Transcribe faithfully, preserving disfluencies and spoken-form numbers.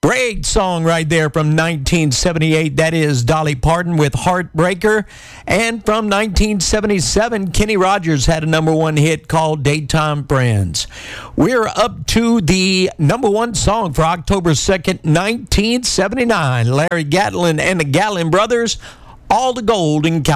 Great song right there from nineteen seventy-eight. That is Dolly Parton with Heartbreaker. And from nineteen seventy-seven, Kenny Rogers had a number one hit called Daytime Friends. We're up to the number one song for October second, nineteen seventy-nine. Larry Gatlin and the Gatlin Brothers, All the Gold in California.